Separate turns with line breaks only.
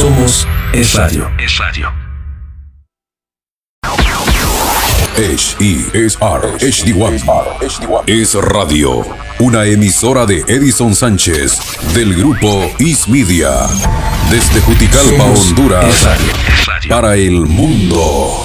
Somos Es Radio. Es Radio.
HESR HD1 es radio, una emisora de Edison Sánchez del grupo Is Media, desde Juticalpa,
Somos
Honduras,
Es Radio. Es Radio.
para el mundo.